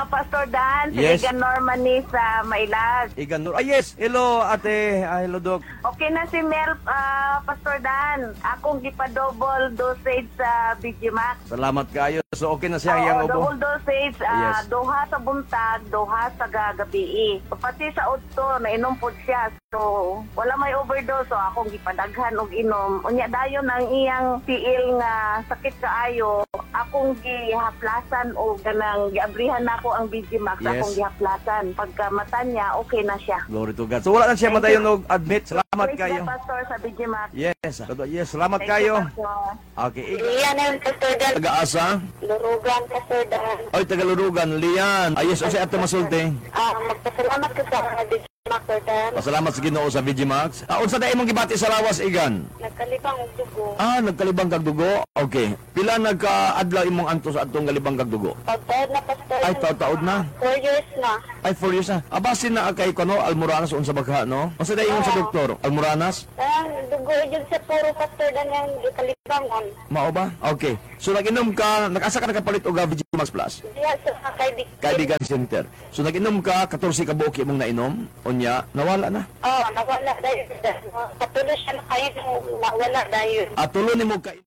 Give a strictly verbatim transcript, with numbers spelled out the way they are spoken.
Pastor Dan. Si Yes. Igan Norman ni sa Mailag. Igan Nur. Ah, yes. Hello, ate. Ah, hello, Doc. Okay na si Mel, ah, Pastor Dan. Akong gipa-double dosage sa B G Max. Salamat kayo. So, okay na siya Oo, iyang ubo. double dosage, ah, Yes. duha sa buntag, duha sa gagabi. Pati sa udto, nainom po siya. So, wala may overdose. So, akong gipadaghan og inom. Unya dayon ang iyang tiil nga sakit kaayo. Akong gihaplasan o ganang giabrihan na ako ang B G Max. Yes. Akong gihaplasan. Pagka mata niya, okay na siya. Glory to God. So, wala na siya Thank madayon you. og admit. Salamat Praise kayo. the Pastor sa B G Max. Yes. Yes, salamat Thank kayo. you, Pastor. Okay. Iyan na yung Pastor Dan. Taga-asa? Lurugan, Pastor Dan. Ay, Tagalurugan. Lian. Ayos, o si Ate Masulti. Ah, magpasalamat ka sa B G Max, Pastor Dan. Pasalamat sa Ginoo sa V G Max. Ah, unsa na imong gibati sa lawas, Igan? Nagkalibang og dugo. Ah, nagkalibang kag dugo. Okay. Pila nagka-adlaw imong anto sa atong galibang kag dugo? Pagtaod na, Pastor. Ay, taod-taod na. Four years na. Ay, four years na. Abasin na kay kono Almoranas unsa bagha, no? Unsa na imong sa doktor? Almoranas? Ang dugo yun sa puro, Pastor Dan, yung ikalibangon. Mao ba? Okay. So nag-inom ka, nag-asa ka nakapalit og V G Max Plus? Diya sa kaibigan. Kaibigan Center. So nag-inom ka fourteen ka buok imong nainom, unya nawala na. Oo, nawala dahil. Patuloy siya na kayo, nawala dahil. At tulo nimo ka